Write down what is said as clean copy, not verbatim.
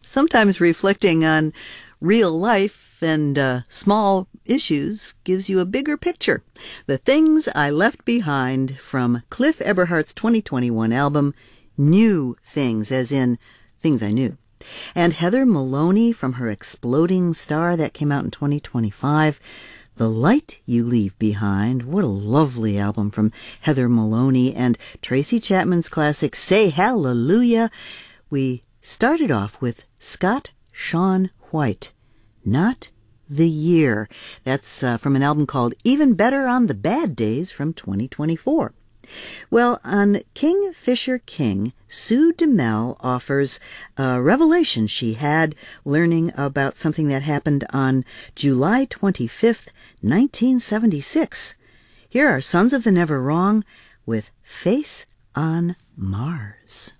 Sometimes reflecting on real life and small issues gives you a bigger picture. The Things I Left Behind from Cliff Eberhardt's 2021 album, New Things, as in Things I Knew. And Heather Maloney from her Exploding Star that came out in 2025. The Light You Leave Behind. What a lovely album from Heather Maloney. And Tracy Chapman's classic Say Hallelujah. We started off with Scott Shawn White, Not the Year. That's from an album called Even Better on the Bad Days from 2024. Well, on Kingfisher King, Sue DeMel offers a revelation she had learning about something that happened on July 25th, 1976. Here are Sons of the Never Wrong with Face on Mars.